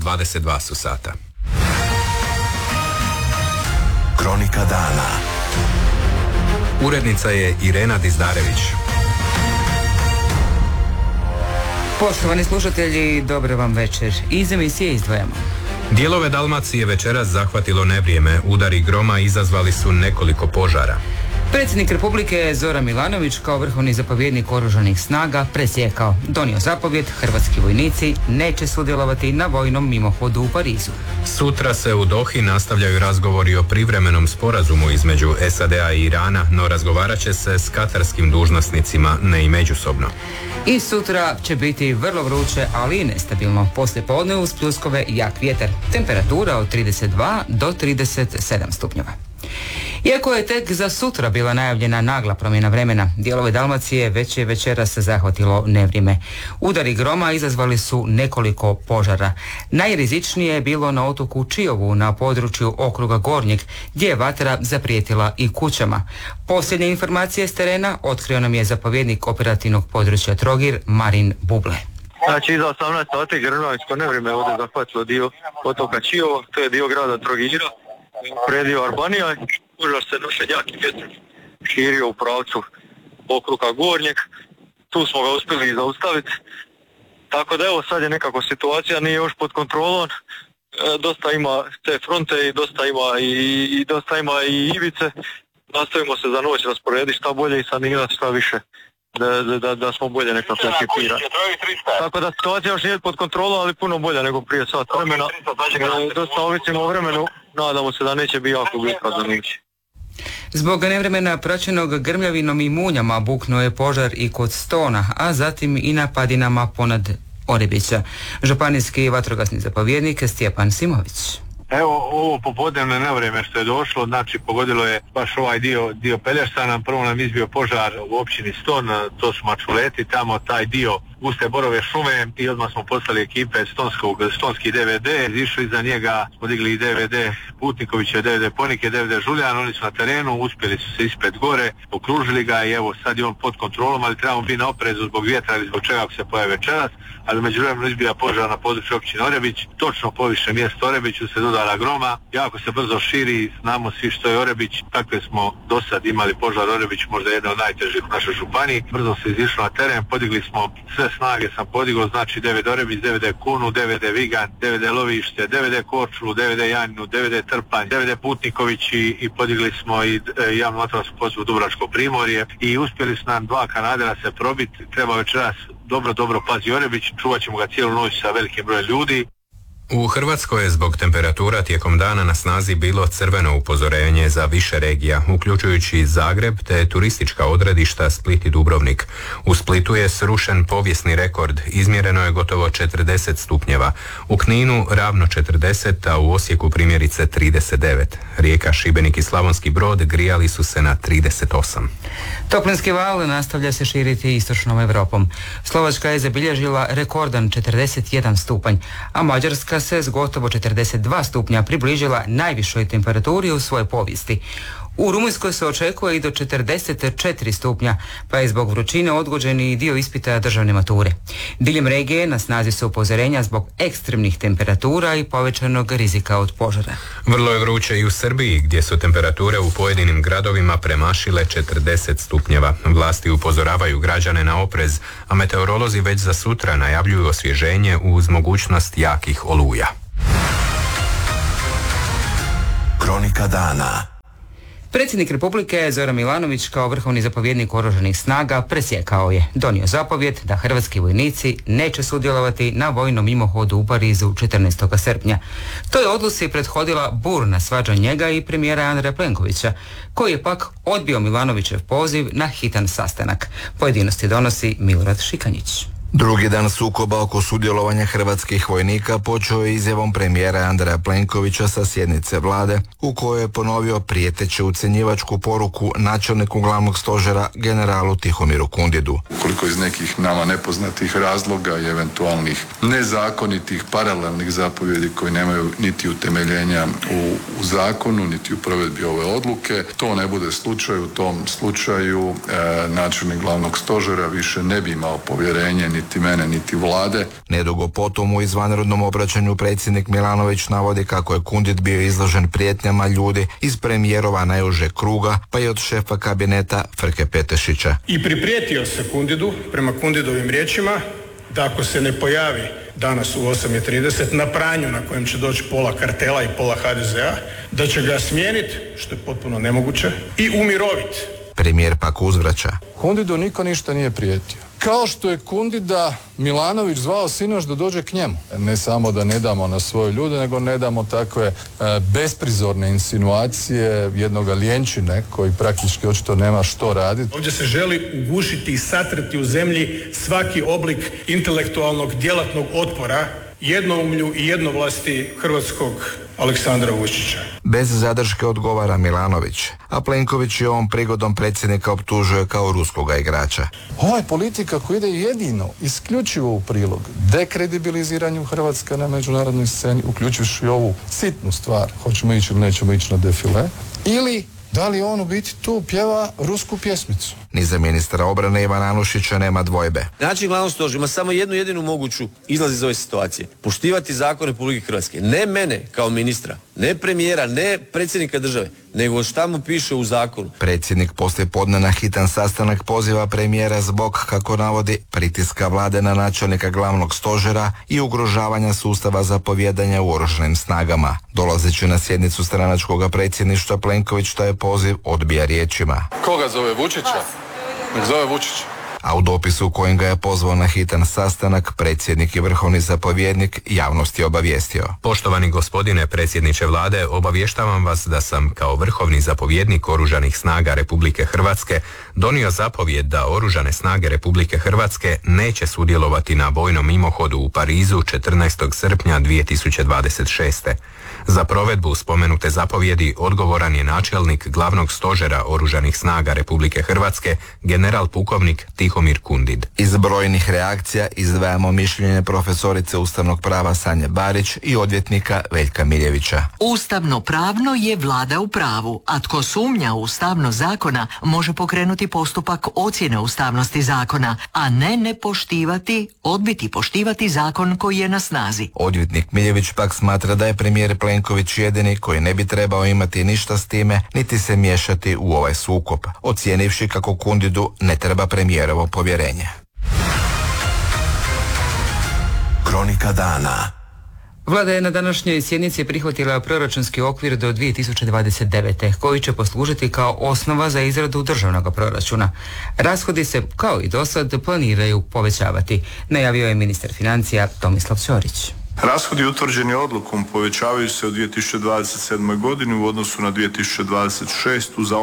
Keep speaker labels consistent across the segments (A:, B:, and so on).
A: 22 su sata.
B: Kronika dana.
A: Urednica je Irena Dizdarević.
C: Poštovani slušatelji, dobro vam večer. Iz emisije izdvajamo.
A: Dijelove Dalmacije večeras zahvatilo nevrijeme. Udari groma izazvali su nekoliko požara.
C: Predsjednik Republike Zoran Milanović kao vrhovni zapovjednik oružanih snaga donio zapovjed: hrvatski vojnici neće sudjelovati na vojnom mimohodu u Parizu.
A: Sutra se u Dohi nastavljaju razgovori o privremenom sporazumu između SAD-a i Irana, no razgovarat će se s katarskim dužnosnicima, ne i međusobno.
C: I sutra će biti vrlo vruće, ali i nestabilno. Poslije podne uz pljuskove i jak vjetar. Temperatura od 32 do 37 stupnjeva. Iako je tek za sutra bila najavljena nagla promjena vremena, dijelove Dalmacije već je večeras zahvatilo nevrijeme. Udari groma izazvali su nekoliko požara. Najrizičnije je bilo na otoku Čiovu na području okruga Gornjeg, gdje je vatra zaprijetila i kućama. Posljednje informacije s terena otkrio nam je zapovjednik operativnog područja Trogir Marin Buble.
D: Znači, iza 18 sati grmavijsko nevrijeme ovdje zahvatilo dio otoka Čiovo, to je dio grada Trogira, predio Arbanija. Požar se duše jaki vjetar širio u pravcu okruga Gornjeg, tu smo ga uspjeli zaustaviti, tako da evo sad je nekako situacija nije još pod kontrolom, dosta ima te fronte i dosta ima i ivice, nastavimo se za noć rasporediti šta bolje i sanirati šta više, da smo bolje nekako ekipirani. Tako da situacija još nije pod kontrolom, ali puno bolja nego prije sat vremena, dosta ovisimo o vremenu, nadamo se da neće biti jako gusto za nići.
C: Zbog nevremena praćenog grmljavinom i munjama buknuo je požar i kod Stona, a zatim i na padinama ponad Orebića. Županijski vatrogasni zapovjednik Stjepan Simović.
E: Evo, ovo popodnevno nevrijeme što je došlo, znači pogodilo je baš ovaj dio Pelješana. Prvo nam izbio požar u općini Ston, to su Mačuleti, tamo taj dio guste borove šume, i odmah smo poslali ekipe Stonski DVD, išli iza njega, smo digli i DVD Putnikovića, DVD Ponike, DVD Žuljan, oni su na terenu, uspjeli su se ispred gore, okružili ga i evo sad je on pod kontrolom, ali trebamo biti na oprezu zbog vjetra ili zbog čega ako se pojavi večeras, ali međuvremeno izbija požar na području općine Orebić, točno poviše mjesto Orebiću se dodala groma, jako se brzo širi, znamo svi što je Orebić, takve smo do sad imali požar Orebić, možda jedan od najtežih u našoj županiji, brzo se izišlo na teren, podigli smo sve snage, sam podigao, znači DVD Orebić, DVD Kunu, DVD Vigan, DVD Lovište, DVD Korčulu, DVD Janinu, DVD Trpanj, DVD Putniković i podigli smo i javnu vatrogasnu postrojbu Dubrovačko primorje i uspjeli su nam 2 kanadera se probiti, treba večeras dobro pazi Orebić, čuvat ćemo ga cijelu noć sa velikim brojem ljudi.
A: U Hrvatskoj je zbog temperatura tijekom dana na snazi bilo crveno upozorenje za više regija, uključujući Zagreb te turistička odredišta Split i Dubrovnik. U Splitu je srušen povijesni rekord, izmjereno je gotovo 40 stupnjeva. U Kninu ravno 40, a u Osijeku primjerice 39. Rijeka, Šibenik i Slavonski Brod grijali su se na 38.
C: Toplinski val nastavlja se širiti istočnom Europom. Slovačka je zabilježila rekordan 41 stupanj, a Mađarska se s gotovo 42 stupnja približila najvišoj temperaturi u svojoj povijesti. U Rumunjskoj se očekuje i do 44 stupnja, pa je zbog vrućine odgođen i dio ispita državne mature. Diljem regije na snazi su upozorenja zbog ekstremnih temperatura i povećanog rizika od požara.
A: Vrlo je vruće i u Srbiji, gdje su temperature u pojedinim gradovima premašile 40 stupnjeva. Vlasti upozoravaju građane na oprez, a meteorolozi već za sutra najavljuju osvježenje uz mogućnost jakih oluja.
B: Kronika dana.
C: Predsjednik Republike Zoran Milanović kao vrhovni zapovjednik oružanih snaga donio zapovjed da hrvatski vojnici neće sudjelovati na vojnom mimohodu u Parizu 14. srpnja. To je odluci prethodila burna svađa njega i premijera Andreja Plenkovića, koji je pak odbio Milanovićev poziv na hitan sastanak. Pojedinosti donosi Milorad Šikanjić.
F: Drugi dan sukoba oko sudjelovanja hrvatskih vojnika počeo je izjavom premijera Andreja Plenkovića sa sjednice vlade, u kojoj je ponovio prijeteću ucjenjivačku poruku načelniku glavnog stožera generalu Tihomiru Kundidu.
G: Koliko iz nekih nama nepoznatih razloga i eventualnih nezakonitih paralelnih zapovjedi koji nemaju niti utemeljenja u zakonu, niti u provedbi ove odluke, to ne bude slučaj. U tom slučaju načelnik glavnog stožera više ne bi imao povjerenje niti niti mene, niti vlade.
F: Nedugo potom u izvanrednom obraćanju predsjednik Milanović navodi kako je Kundit bio izložen prijetnjama ljudi iz premijerova najužeg kruga, pa i od šefa kabineta Frke Petešića.
H: I priprijetio se Kundidu, prema Kundidovim riječima, da ako se ne pojavi danas u 8:30 na pranju na kojem će doći pola kartela i pola HDZ-a, da će ga smijeniti, što je potpuno nemoguće, i umiroviti.
F: Premijer pak uzvraća.
I: Kundidu niko ništa nije prijetio. Kao što je Kundida Milanović zvao sinoć da dođe k njemu. Ne samo da ne damo na svoje ljude, nego ne damo takve besprizorne insinuacije jednoga lijenčine koji praktički očito nema što raditi.
H: Ovdje se želi ugušiti i satrati u zemlji svaki oblik intelektualnog djelatnog otpora jednoumlju i jednovlasti hrvatskog Aleksandra Vučića.
F: Bez zadrške odgovara Milanović, a Plenković je ovom prigodom predsjednika optužuje kao ruskoga igrača.
I: Ovo je politika koja ide jedino, isključivo u prilog dekredibiliziranju Hrvatske na međunarodnoj sceni, uključujući ovu sitnu stvar, hoćemo ići ili nećemo ići na defile, ili da li on u biti tu pjeva rusku pjesmicu.
F: Ni za ministra obrane Ivana Anušića nema dvojbe.
J: Način glavnog stožera ima samo jednu jedinu moguću izlaz iz ove situacije. Poštivati zakon Republike Hrvatske. Ne mene kao ministra, ne premijera, ne predsjednika države, nego šta mu piše u zakonu.
F: Predsjednik poslije podne na hitan sastanak poziva premijera zbog, kako navodi, pritiska vlade na načelnika glavnog stožera i ugrožavanja sustava zapovijedanja u oružanim snagama. Dolazeći na sjednicu stranačkog predsjedništva, Plenković taj poziv odbija riječima.
K: Koga zove, Vučića? Nek zove Vučića.
F: A u dopisu kojim ga je pozvao na hitan sastanak, predsjednik i vrhovni zapovjednik javnost je obavijestio.
A: Poštovani gospodine predsjedniče vlade, obavještavam vas da sam kao vrhovni zapovjednik Oružanih snaga Republike Hrvatske donio zapovjed da Oružane snage Republike Hrvatske neće sudjelovati na vojnom mimohodu u Parizu 14. srpnja 2026. Za provedbu spomenute zapovjedi odgovoran je načelnik glavnog stožera Oružanih snaga Republike Hrvatske, general pukovnik Tihomir Kundid.
F: Iz brojnih reakcija izdvajamo mišljenje profesorice ustavnog prava Sanje Barić i odvjetnika Veljka Miljevića.
L: Ustavno pravno je vlada u pravu, a tko sumnja u ustavnost zakona može pokrenuti postupak ocjene ustavnosti zakona, a ne odbiti poštivati zakon koji je na snazi.
F: Odvjetnik Miljević pak smatra da je premijer Plenković jedini koji ne bi trebao imati ništa s time, niti se miješati u ovaj sukob, ocijenivši kako Kundidu ne treba premijerovo povjerenje.
B: Kronika dana.
C: Vlada je na današnjoj sjednici prihvatila proračunski okvir do 2029. koji će poslužiti kao osnova za izradu državnog proračuna. Rashodi se, kao i dosad, planiraju povećavati, najavio je ministar financija Tomislav Ćorić.
M: Rashodi utvrđeni odlukom povećavaju se u 2027. godini u odnosu na 2026. za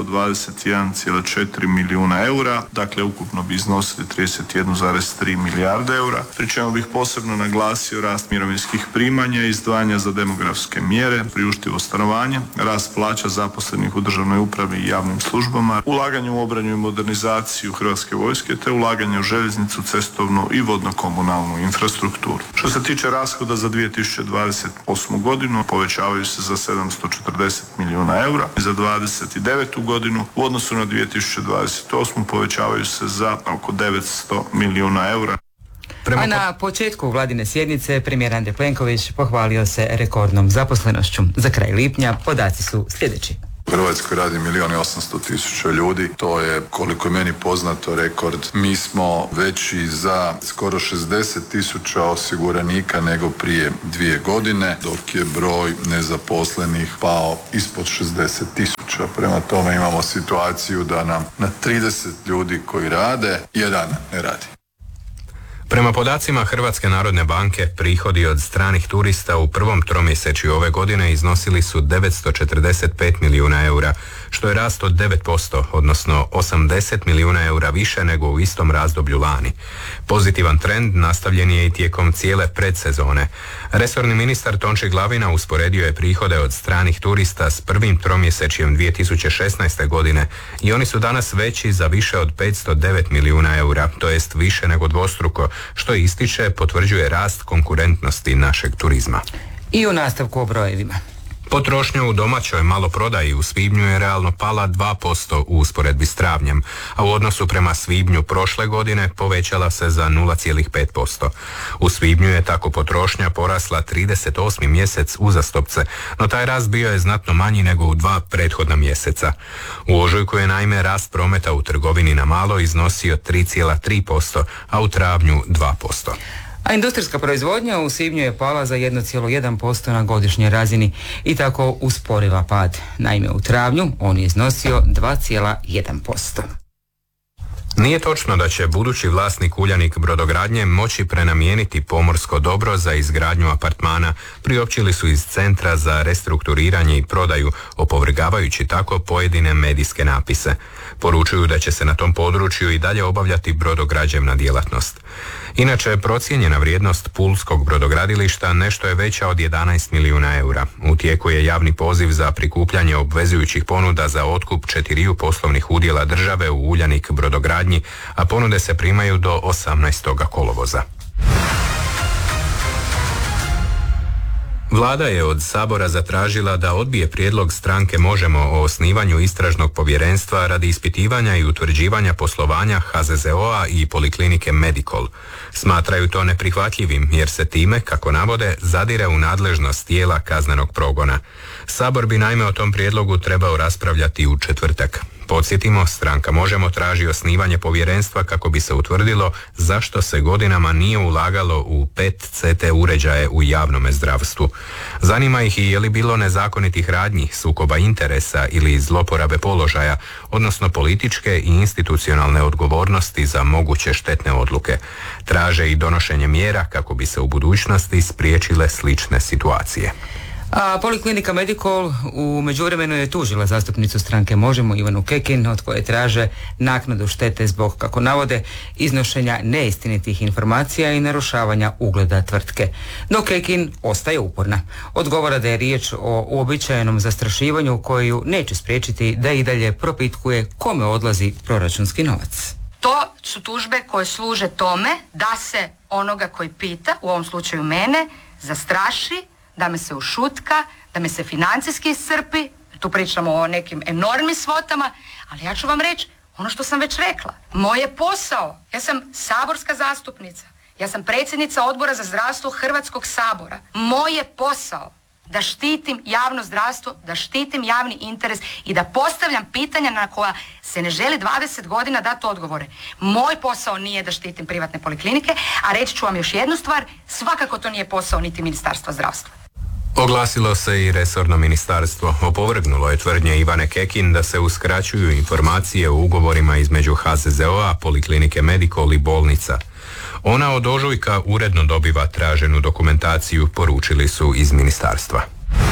M: 821,4 milijuna eura, dakle ukupno bi iznosili 31,3 milijarde eura, pri čemu bih posebno naglasio rast mirovinskih primanja, izdvajanja za demografske mjere, priuštivo stanovanje, rast plaća zaposlenih u državnoj upravi i javnim službama, ulaganje u obranu i modernizaciju Hrvatske vojske te ulaganje u željeznicu, cestovnu i vodno-komunalnu infrastrukturu. Što se tiče rashoda za 2028. godinu povećavaju se za 740 milijuna eura. Za 2029. godinu u odnosu na 2028. povećavaju se za oko 900 milijuna eura.
C: A na početku vladine sjednice premijer Andrej Plenković pohvalio se rekordnom zaposlenošću. Za kraj lipnja podaci su sljedeći.
G: U Hrvatskoj radi 1.800.000 ljudi, to je, koliko je meni poznato, rekord. Mi smo veći za skoro 60.000 osiguranika nego prije 2 godine, dok je broj nezaposlenih pao ispod 60.000. Prema tome imamo situaciju da nam na 30 ljudi koji rade, jedan ne radi.
A: Prema podacima Hrvatske narodne banke, prihodi od stranih turista u prvom tromjesečju ove godine iznosili su 945 milijuna eura, što je rast od 9%, odnosno 80 milijuna eura više nego u istom razdoblju lani. Pozitivan trend nastavljen je i tijekom cijele predsezone. Resorni ministar Tonči Glavina usporedio je prihode od stranih turista s prvim tromjesečjem 2016. godine i oni su danas veći za više od 509 milijuna eura, to jest više nego dvostruko, što potvrđuje rast konkurentnosti našeg turizma.
C: I u nastavku o brojevima.
A: Potrošnja u domaćoj maloprodaji u svibnju je realno pala 2% u usporedbi s travnjem, a u odnosu prema svibnju prošle godine povećala se za 0,5%. U svibnju je tako potrošnja porasla 38. mjesec uzastopce, no taj rast bio je znatno manji nego u 2 prethodna mjeseca. U ožujku je naime rast prometa u trgovini na malo iznosio 3,3%, a u travnju 2%.
C: A industrijska proizvodnja u svibnju je pala za 1,1% na godišnjoj razini i tako usporila pad. Naime, u travnju on je iznosio 2,1%.
A: Nije točno da će budući vlasnik Uljanik brodogradnje moći prenamijeniti pomorsko dobro za izgradnju apartmana, priopćili su iz Centra za restrukturiranje i prodaju, opovrgavajući tako pojedine medijske napise. Poručuju da će se na tom području i dalje obavljati brodograđevna djelatnost. Inače, procijenjena vrijednost pulskog brodogradilišta nešto je veća od 11 milijuna eura. U tijeku je javni poziv za prikupljanje obvezujućih ponuda za otkup 4 poslovnih udjela države u Uljanik brodogradnji, a ponude se primaju do 18. kolovoza. Vlada je od Sabora zatražila da odbije prijedlog stranke Možemo o osnivanju istražnog povjerenstva radi ispitivanja i utvrđivanja poslovanja HZZO-a i poliklinike Medikol. Smatraju to neprihvatljivim jer se time, kako navode, zadire u nadležnost tijela kaznenog progona. Sabor bi naime o tom prijedlogu trebao raspravljati u četvrtak. Podsjetimo, stranka Možemo traži osnivanje povjerenstva kako bi se utvrdilo zašto se godinama nije ulagalo u PET CT uređaje u javnome zdravstvu. Zanima ih i je li bilo nezakonitih radnji, sukoba interesa ili zloporabe položaja, odnosno političke i institucionalne odgovornosti za moguće štetne odluke. Traže i donošenje mjera kako bi se u budućnosti spriječile slične situacije.
C: A poliklinika Medikol u međuvremenu je tužila zastupnicu stranke Možemo Ivanu Kekin, od koje traže naknadu štete zbog, kako navode, iznošenja neistinitih informacija i narušavanja ugleda tvrtke. No Kekin ostaje uporna. Odgovara da je riječ o uobičajenom zastrašivanju koju neće spriječiti da i dalje propitkuje kome odlazi proračunski novac.
N: To su tužbe koje služe tome da se onoga koji pita, u ovom slučaju mene, zastraši, da me se ušutka, da me se financijski iscrpi, tu pričamo o nekim enormnim svotama, ali ja ću vam reći ono što sam već rekla. Moj je posao, ja sam saborska zastupnica, ja sam predsjednica Odbora za zdravstvo Hrvatskog sabora. Moj je posao da štitim javno zdravstvo, da štitim javni interes i da postavljam pitanja na koja se ne želi 20 godina dati odgovore. Moj posao nije da štitim privatne poliklinike, a reći ću vam još jednu stvar, svakako to nije posao niti Ministarstva zdravstva.
A: Oglasilo se i resorno ministarstvo. Opovrgnulo je tvrdnje Ivane Kekin da se uskraćuju informacije o ugovorima između HZZO-a, poliklinike Medikol i bolnica. Ona od ožujka uredno dobiva traženu dokumentaciju, poručili su iz ministarstva.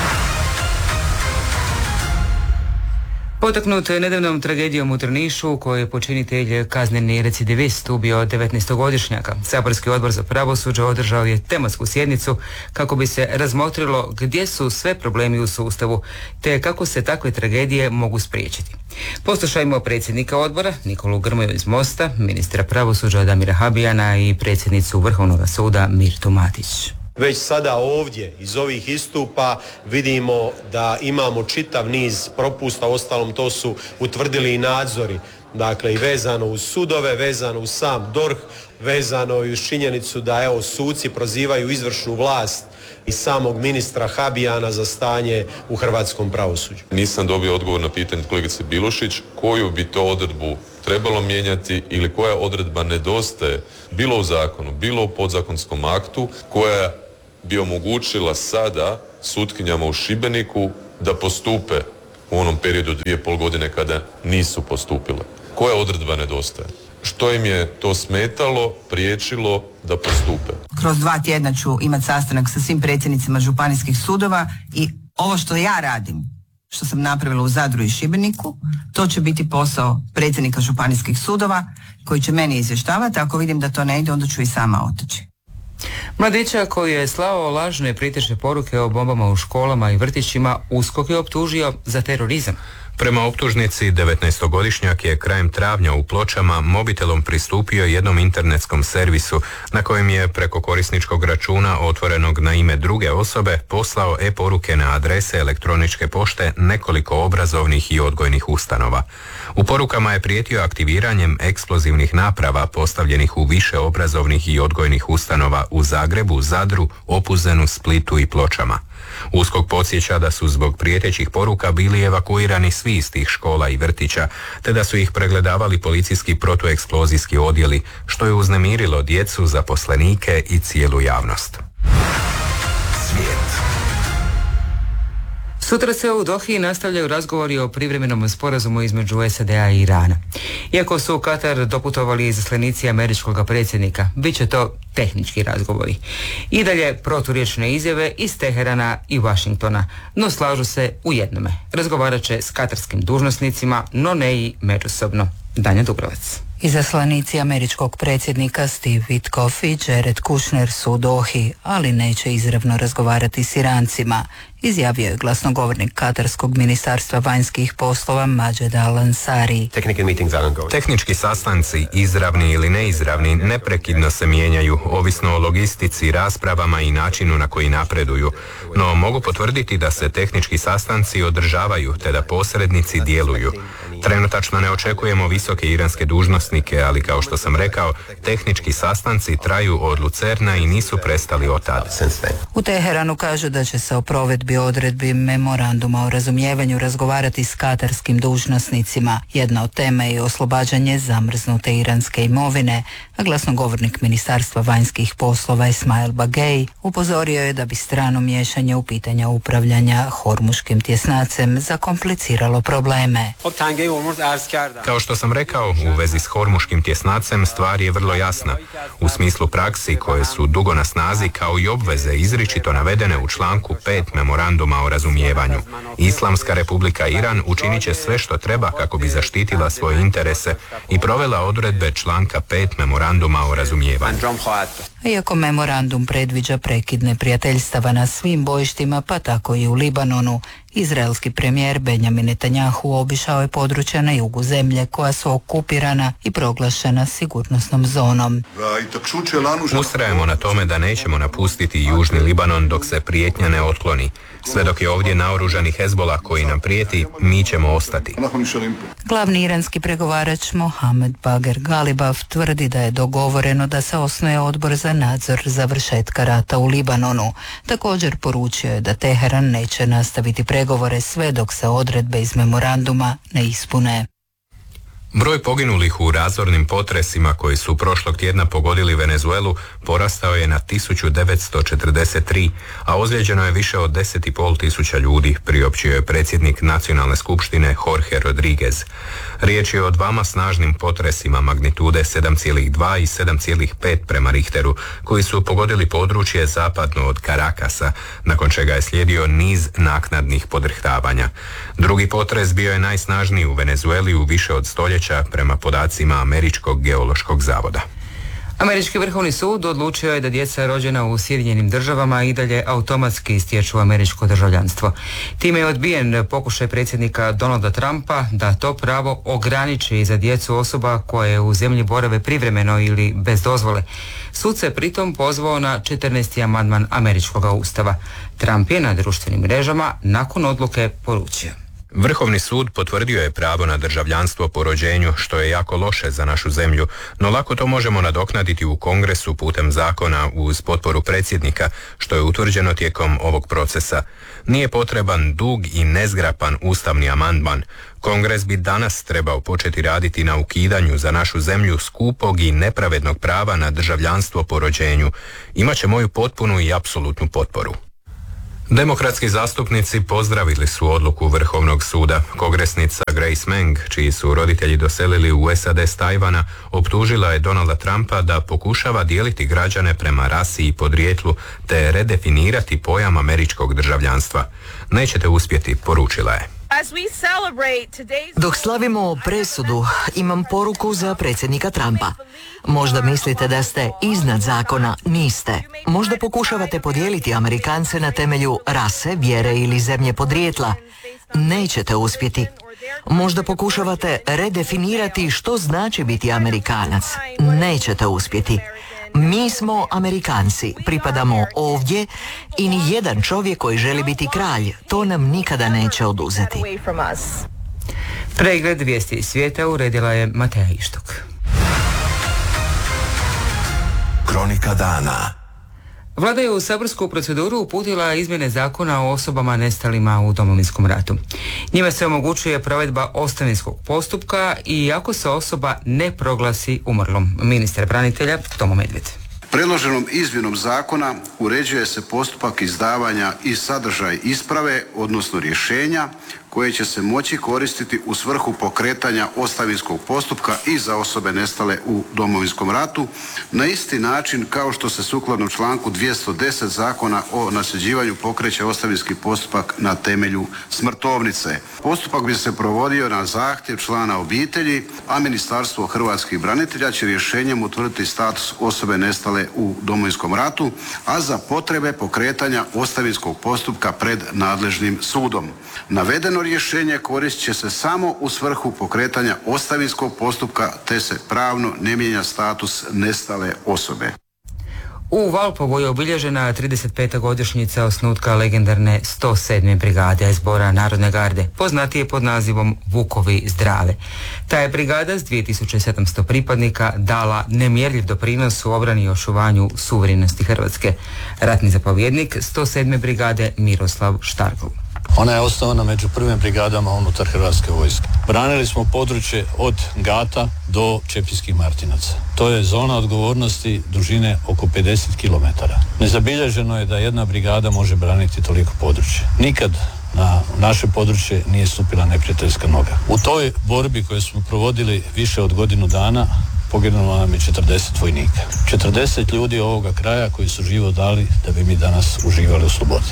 C: Potaknut nedavnom tragedijom u Drnišu, u kojoj je počinitelj kazneni recidivist ubio 19-godišnjaka, Saborski odbor za pravosuđe održao je tematsku sjednicu kako bi se razmotrilo gdje su sve problemi u sustavu, te kako se takve tragedije mogu spriječiti. Poslušajmo predsjednika odbora Nikolu Grmoju iz Mosta, ministra pravosuđa Damira Habijana i predsjednicu Vrhovnog suda Mirtu Matić.
O: Već sada ovdje iz ovih istupa vidimo da imamo čitav niz propusta, ostalom to su utvrdili i nadzori, dakle i vezano uz sudove, vezano uz sam DORH, vezano i uz činjenicu da evo suci prozivaju izvršnu vlast i samog ministra Habijana za stanje u hrvatskom pravosuđu.
P: Nisam dobio odgovor na pitanje kolegice Bilušić koju bi to odredbu trebalo mijenjati ili koja odredba nedostaje bilo u zakonu, bilo u podzakonskom aktu koja bi omogućila sada sutkinjama u Šibeniku da postupe u onom periodu 2,5 godine kada nisu postupile. Koja odredba nedostaje? Što im je to smetalo, priječilo da postupe?
Q: Kroz 2 tjedna ću imati sastanak sa svim predsjednicima županijskih sudova i ovo što ja radim, što sam napravila u Zadru i Šibeniku, to će biti posao predsjednika županijskih sudova koji će meni izvještavati. Ako vidim da to ne ide, onda ću i sama otići.
C: Mladića koji je slao lažne pritežne poruke o bombama u školama i vrtićima USKOK je optužio za terorizam.
A: Prema optužnici, 19-godišnjak je krajem travnja u Pločama mobitelom pristupio jednom internetskom servisu na kojem je preko korisničkog računa otvorenog na ime druge osobe poslao e-poruke na adrese elektroničke pošte nekoliko obrazovnih i odgojnih ustanova. U porukama je prijetio aktiviranjem eksplozivnih naprava postavljenih u više obrazovnih i odgojnih ustanova u Zagrebu, Zadru, Opuzenu, Splitu i Pločama. USKOK podsjeća da su zbog prijetećih poruka bili evakuirani svi iz tih škola i vrtića, te da su ih pregledavali policijski protueksplozijski odjeli, što je uznemirilo djecu, zaposlenike i cijelu javnost.
C: Sutra se u Dohi nastavljaju razgovori o privremenom sporazumu između SAD-a i Irana. Iako su u Katar doputovali izaslanici američkog predsjednika, bit će to tehnički razgovori. I dalje proturječne izjave iz Teherana i Washingtona, no slažu se u jednome. Razgovarat će s katarskim dužnosnicima, no ne i međusobno. Danja Dubrovac.
R: Izaslanici američkog predsjednika Steve Witkoff i Jared Kushner su u Dohi, ali neće izravno razgovarati s Irancima, izjavio je glasnogovornik Katarskog ministarstva vanjskih poslova Majed Al-Ansari.
A: Tehnički sastanci, izravni ili neizravni, neprekidno se mijenjaju, ovisno o logistici, raspravama i načinu na koji napreduju. No mogu potvrditi da se tehnički sastanci održavaju, te da posrednici djeluju. Trenutačno ne očekujemo visoke iranske dužnosnike, ali kao što sam rekao, tehnički sastanci traju od Lucerna i nisu prestali od tada.
R: U Teheranu kažu da će se o provedbi odredbi memoranduma o razumijevanju razgovarati s katarskim dužnosnicima. Jedna od tema je oslobađanje zamrznute iranske imovine, a glasnogovornik Ministarstva vanjskih poslova Ismail Bagej upozorio je da bi strano miješanje u pitanja upravljanja Hormuškim tjesnacem zakompliciralo probleme.
A: Kao što sam rekao, u vezi s Hormuškim tjesnacem stvar je vrlo jasna. U smislu praksi koje su dugo na snazi, kao i obveze izričito navedene u članku 5 memoranduma o razumijevanju. Islamska republika Iran učinit će sve što treba kako bi zaštitila svoje interese i provela odredbe članka 5 memoranduma o razumijevanju.
R: Iako memorandum predviđa prekid neprijateljstava na svim bojištima, pa tako i u Libanonu, izraelski premijer Benjamin Netanjahu obišao je područja na jugu zemlje koja su okupirana i proglašena sigurnosnom zonom.
A: Ustrajemo na tome da nećemo napustiti južni Libanon dok se prijetnja ne otkloni. Sve dok je ovdje naoružani Hezbola koji nam prijeti, mi ćemo ostati.
R: Glavni iranski pregovarač Mohamed Bager Galibaf tvrdi da je dogovoreno da se osnuje odbor za nadzor završetka rata u Libanonu. Također poručio je da Teheran neće nastaviti pregovore sve dok se odredbe iz memoranduma ne ispune.
A: Broj poginulih u razornim potresima koji su prošlog tjedna pogodili Venezuelu porastao je na 1943, a ozlijeđeno je više od 10.500 ljudi, priopćio je predsjednik Nacionalne skupštine Jorge Rodriguez. Riječ je o dvama snažnim potresima magnitude 7,2 i 7,5 prema Richteru, koji su pogodili područje zapadno od Carakasa, nakon čega je slijedio niz naknadnih podrhtavanja. Drugi potres bio je najsnažniji u Venezueli u više od stoljeća prema podacima Američkog geološkog zavoda.
C: Američki vrhovni sud odlučio je da djeca rođena u Sjedinjenim državama i dalje automatski stječu američko državljanstvo. Time je odbijen pokušaj predsjednika Donalda Trumpa da to pravo ograniči za djecu osoba koje u zemlji borave privremeno ili bez dozvole. Sud se pritom pozvao na 14. amandman američkog ustava. Trump je na društvenim mrežama nakon odluke poručio:
A: Vrhovni sud potvrdio je pravo na državljanstvo po rođenju, što je jako loše za našu zemlju, no lako to možemo nadoknaditi u Kongresu putem zakona uz potporu predsjednika, što je utvrđeno tijekom ovog procesa. Nije potreban dug i nezgrapan ustavni amandman. Kongres bi danas trebao početi raditi na ukidanju za našu zemlju skupog i nepravednog prava na državljanstvo po rođenju. Imaće moju potpunu i apsolutnu potporu. Demokratski zastupnici pozdravili su odluku Vrhovnog suda. Kongresnica Grace Meng, čiji su roditelji doselili u SAD s Tajvana, optužila je Donalda Trumpa da pokušava dijeliti građane prema rasi i podrijetlu te redefinirati pojam američkog državljanstva. Nećete uspjeti, poručila je.
L: Dok slavimo presudu, imam poruku za predsjednika Trumpa. Možda mislite da ste iznad zakona, niste. Možda pokušavate podijeliti Amerikance na temelju rase, vjere ili zemlje podrijetla. Nećete uspjeti. Možda pokušavate redefinirati što znači biti Amerikanac. Nećete uspjeti. Mi smo Amerikanci, pripadamo ovdje i ni jedan čovjek koji želi biti kralj, to nam nikada neće oduzeti.
C: Pregled vijesti svijeta uredila je Mateja Ištok.
B: Kronika dana.
C: Vlada je u saborsku proceduru uputila izmjene zakona o osobama nestalima u Domovinskom ratu. Njima se omogućuje provedba ostavinskog postupka i ako se osoba ne proglasi umrlom. Ministar branitelja Tomo Medved.
S: Predloženom izmjenom zakona uređuje se postupak izdavanja i sadržaj isprave, odnosno rješenja, koje će se moći koristiti u svrhu pokretanja ostavinskog postupka i za osobe nestale u Domovinskom ratu, na isti način kao što se sukladno članku 210 Zakona o nasljeđivanju pokreće ostavinski postupak na temelju smrtovnice. Postupak bi se provodio na zahtjev člana obitelji, a Ministarstvo hrvatskih branitelja će rješenjem utvrditi status osobe nestale u Domovinskom ratu, a za potrebe pokretanja ostavinskog postupka pred nadležnim sudom. Navedeno rješenje koristit će se samo u svrhu pokretanja ostavinskog postupka, te se pravno ne mijenja status nestale osobe.
C: U Valpovu je obilježena 35. godišnjica osnutka legendarne 107. brigade Zbora Narodne garde, poznatije pod nazivom Vukovi zdrave. Ta je brigada s 2700 pripadnika dala nemjerljiv doprinos u obrani i očuvanju suverenosti Hrvatske. Ratni zapovjednik 107. brigade Miroslav Štarkov.
T: Ona je osnovana među prvim brigadama unutar Hrvatske vojske. Branili smo područje od Gata do Čepinskih Martinaca. To je zona odgovornosti dužine oko 50 km. Nezabilježeno je da jedna brigada može braniti toliko područje. Nikad na naše područje nije stupila neprijateljska noga. U toj borbi koju smo provodili više od godinu dana poginulo nam je 40 vojnika. 40 ljudi ovoga kraja koji su život dali da bi mi danas uživali u slobodi.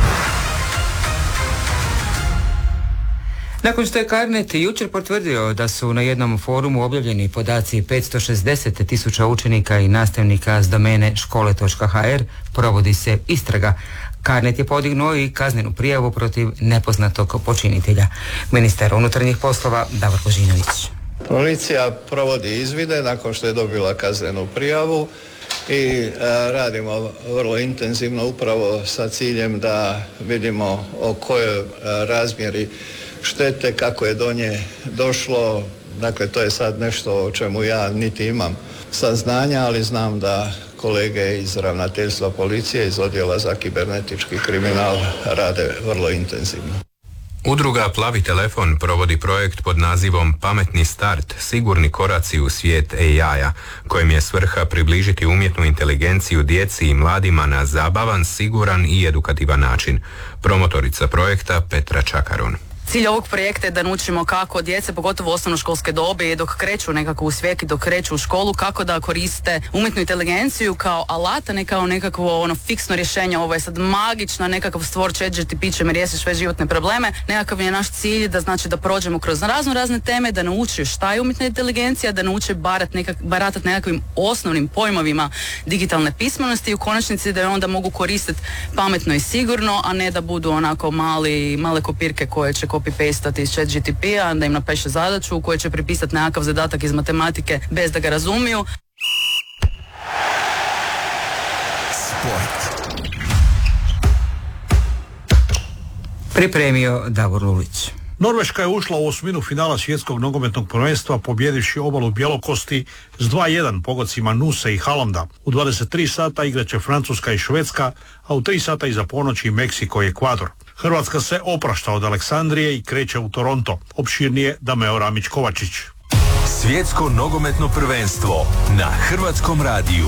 C: Nakon što je Carnet jučer potvrdio da su na jednom forumu objavljeni podaci 560.000 učenika i nastavnika s domene škole.hr, provodi se istraga. Carnet je podignuo i kaznenu prijavu protiv nepoznatog počinitelja. Ministar unutarnjih poslova Davor Božinović.
U: Policija provodi izvide nakon što je dobila kaznenu prijavu i radimo vrlo intenzivno upravo sa ciljem da vidimo o kojoj razmjeri štete, kako je do nje došlo. Dakle, to je sad nešto o čemu ja niti imam saznanja, ali znam da kolege iz ravnateljstva policije, iz odjela za kibernetički kriminal rade vrlo intenzivno.
A: Udruga Plavi telefon provodi projekt pod nazivom Pametni start, sigurni koraci u svijet AI-a, kojem je svrha približiti umjetnu inteligenciju djeci i mladima na zabavan, siguran i edukativan način. Promotorica projekta Petra Čakaron.
V: Cilj ovog projekta je da naučimo kako djece, pogotovo osnovnoškolske dobi, dok kreću nekako u svijet i dok kreću u školu, kako da koriste umjetnu inteligenciju kao alat, a ne kao nekakvo fiksno rješenje. Ovo je sad magično, nekakav stvor ChatGPT će mi riješiti sve životne probleme. Nekakav je naš cilj da prođemo kroz razne teme, da nauči šta je umjetna inteligencija, da nauči baratati nekakvim osnovnim pojmovima digitalne pismenosti i u konačnici da je onda mogu koristiti pametno i sigurno, a ne da budu onako male kopirke koje će copy-pastati iz ChatGPT-a, da im napiše zadaću u kojoj će pripisati nekakav zadatak iz matematike bez da ga razumiju.
B: Sport.
C: Pripremio Davor Lulić.
W: Norveška je ušla u osminu finala svjetskog nogometnog prvenstva pobjedivši obalu Bjelokosti s 2-1 pogodcima Nuse i Halanda. U 23 sata igraće Francuska i Švedska, a u 3 sata iza ponoći Meksiko i Ekvador. Hrvatska se oprašta od Aleksandrije i kreće u Toronto. Opširnije Dameo Ramić-Kovačić.
B: Svjetsko nogometno prvenstvo na Hrvatskom radiju.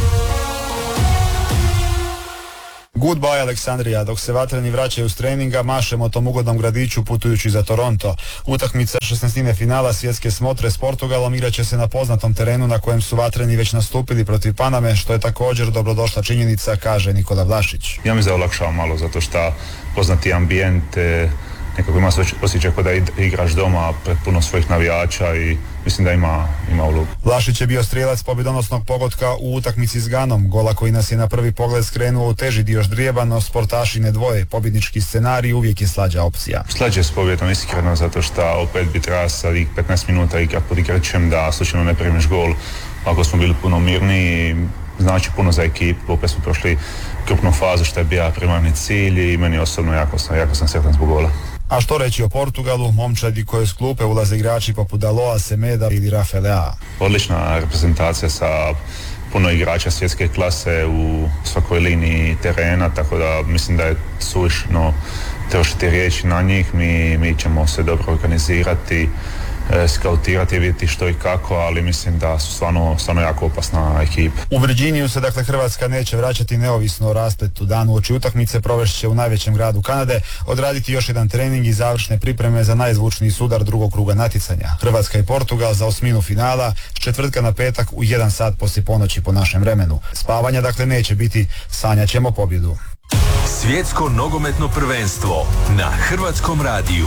X: Goodbye Aleksandrija, dok se vatreni vraćaju s treninga, mašemo tom ugodnom gradiću putujući za Toronto. Utakmica 16. finala svjetske smotre s Portugalom igraće se na poznatom terenu na kojem su vatreni već nastupili protiv Paname, što je također dobrodošla činjenica, kaže Nikola Vlašić.
Y: Ja mi se olakšao malo zato što poznati ambijent,
X: nekako ima osjećaj kao da igraš doma pred puno svojih navijača i mislim da ima ulogu. Vlašić je bio strijelac pobjedonosnog pogotka u utakmici s Ganom, gola koji nas je na prvi pogled skrenuo u teži dio ždrijeba, no sportaši ne dvoje, pobjednički scenarij uvijek je slađa opcija. Slađe s pobjedom iskreno zato što opet bi treba sad 15 minuta igrat pod igračem da slučajno ne primiš gol. Ako smo bili puno mirniji, znači puno za ekipu, opet smo prošli krupnu fazu što je bio primarni cilj i meni osobno jako sam sretan zbog gola. A što reći o Portugalu, momčadi koje s klupe ulaze igrači poput Daloa, Semeda ili Rafaela? Odlična reprezentacija sa puno igrača svjetske klase u svakoj liniji terena, tako da mislim da je suvišno trošiti riječi na njih. Mi ćemo se dobro organizirati, skautirati, vidjeti što i kako, ali mislim da su stvarno jako opasna ekipa. U Virginiju se dakle Hrvatska neće vraćati neovisno o raspletu. Dan uoči utakmice provest će u najvećem gradu Kanade, odraditi još jedan trening i završne pripreme za najzvučniji sudar drugog kruga natjecanja. Hrvatska i Portugal za osminu finala s četvrtka na petak u 1 sat poslije ponoći po našem vremenu. Spavanja dakle neće biti, sanjat ćemo pobjedu.
B: Svjetsko nogometno prvenstvo na Hrvatskom radiju.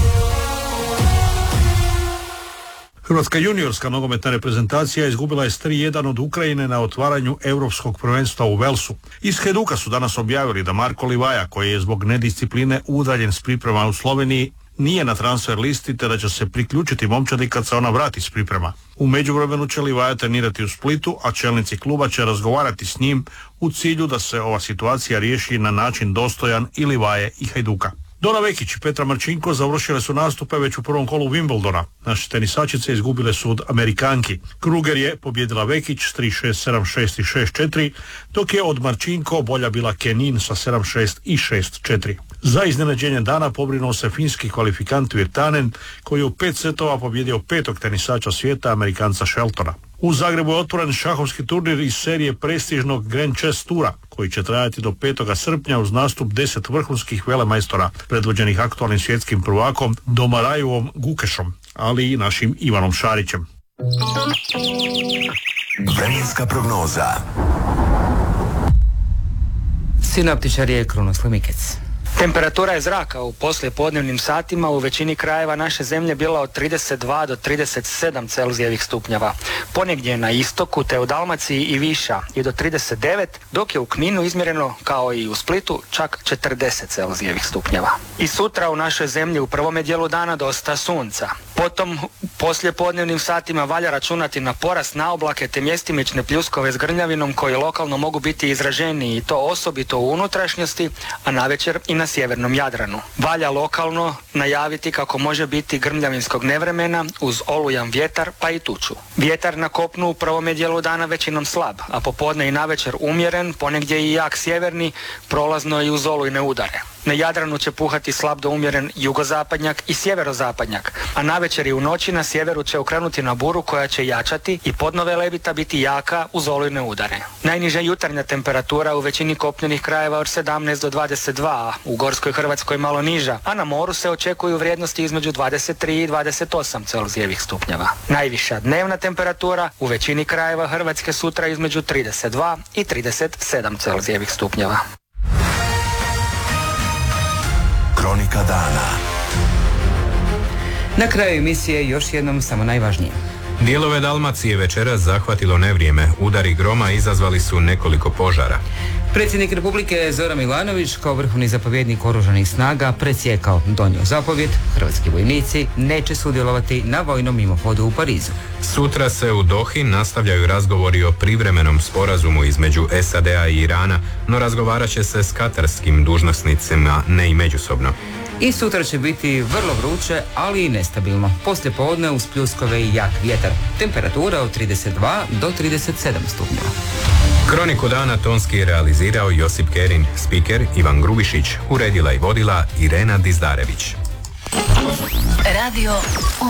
W: Hrvatska juniorska nogometna reprezentacija izgubila je s 3-1 od Ukrajine na otvaranju europskog prvenstva u Velsu. Iz Hajduka su danas objavili da Marko Livaja, koji je zbog nediscipline udaljen s priprema u Sloveniji, nije na transfer listi te da će se priključiti momčadi kad se ona vrati s priprema. U međuvremenu će Livaja trenirati u Splitu, a čelnici kluba će razgovarati s njim u cilju da se ova situacija riješi na način dostojan i Livaje i Hajduka. Dona Vekić i Petra Marčinko završile su nastupe već u prvom kolu Wimbledona. Naše tenisačice izgubile su od Amerikanki. Kruger je pobjedila Vekić s 3-6, 7-6 i 6-4, dok je od Marčinko bolja bila Kenin sa 7-6 i 6-4. Za iznenađenje dana pobrinuo se finski kvalifikant Virtanen, koji je u 5 setova pobjedio 5. tenisača svijeta, Amerikanca Sheltona. U Zagrebu je otvoren šahovski turnir iz serije prestižnog Grand Chess Tura, koji će trajati do 5. srpnja uz nastup 10 vrhunskih velemajstora, predvođenih aktualnim svjetskim prvakom Domarajevom Gukešom, ali i našim Ivanom Šarićem.
B: Vremenska prognoza.
C: Sinoptičar je Krunoslav Mikec.
D: Temperatura je zraka u poslijepodnevnim satima u većini krajeva naše zemlje bila od 32 do 37 Celzijevih stupnjeva. Ponegdje na istoku te u Dalmaciji i viša i do 39, dok je u Kninu izmjereno, kao i u Splitu, čak 40 Celzijevih stupnjeva. I sutra u našoj zemlji u prvome dijelu dana dosta sunca. Potom poslijepodnevnim satima valja računati na porast naoblake te mjestimične pljuskove s grmljavinom koji lokalno mogu biti izraženiji i to osobito u unutrašnjosti, a navečer i na sjevernom Jadranu. Valja lokalno najaviti kako može biti grmljavinskog nevremena uz olujan vjetar pa i tuču. Vjetar na kopnu u prvome dijelu dana većinom slab, a popodne i navečer umjeren, ponegdje i jak sjeverni, prolazno i uz olujne udare. Na Jadranu će puhati slab do umjeren jugozapadnjak i sjeverozapadnjak, a navečer i u noći na sjeveru će okrenuti na buru koja će jačati i podnove lebita biti jaka uz olujne udare. Najniža jutarnja temperatura u većini kopnenih krajeva od 17 do 22, u gorskoj Hrvatskoj malo niža, a na moru se očekuju vrijednosti između 23 i 28 Celzijevih stupnjeva. Najviša dnevna temperatura u većini krajeva Hrvatske sutra između 32 i 37 Celzijevih stupnjeva.
B: Kronika dana.
C: Na kraju emisije još jednom samo najvažnije.
A: Dijelove Dalmacije večeras zahvatilo nevrijeme. Udari groma izazvali su nekoliko požara.
C: Predsjednik Republike Zoran Milanović kao vrhovni zapovjednik oružanih snaga presjekao, donio zapovjed, hrvatski vojnici neće sudjelovati na vojnom mimohodu u Parizu.
A: Sutra se u Dohi nastavljaju razgovori o privremenom sporazumu između SAD-a i Irana, no razgovarat će se s katarskim dužnosnicima, ne i međusobno.
C: I sutra će biti vrlo vruće, ali i nestabilno. Poslije podne uz pljuskove i jak vjetar. Temperatura od 32 do 37 stupnjeva.
A: Kroniku dana tonski realizirao Josip Kerin, spiker Ivan Grubišić, uredila i vodila Irena Dizdarević.
E: Radio